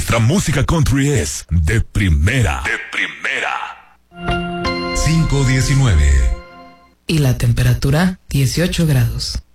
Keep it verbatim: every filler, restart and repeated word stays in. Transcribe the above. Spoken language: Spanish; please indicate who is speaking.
Speaker 1: nuestra música country es de primera. De primera.
Speaker 2: cinco diecinueve.
Speaker 3: Y la temperatura, dieciocho grados.